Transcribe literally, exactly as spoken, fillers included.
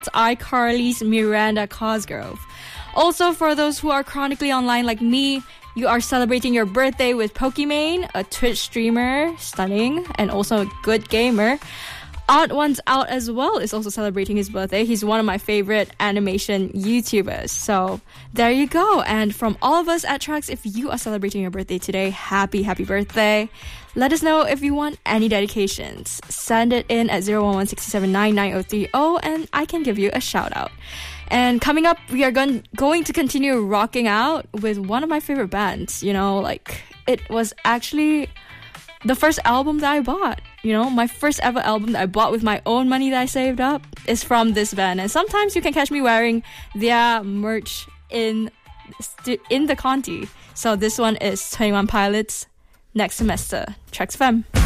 It's iCarly's Miranda Cosgrove. Also, for those who are chronically online like me, you are celebrating your birthday with Pokimane, a Twitch streamer, stunning, and also a good gamer. Odd One's Out as well is also celebrating his birthday. He's one of my favorite animation YouTubers. So there you go. And from all of us at Trax, if you are celebrating your birthday today, happy, happy birthday. Let us know if you want any dedications. Send it in at zero one one six seven nine nine zero three zero and I can give you a shout out. And coming up, we are going, going to continue rocking out with one of my favorite bands. You know, like, it was actually the first album that I bought. You know, my first ever album that I bought with my own money that I saved up is from this band. And sometimes you can catch me wearing their merch in, in the Conti. So this one is twenty-one Pilots, Next Semester. Trax F M.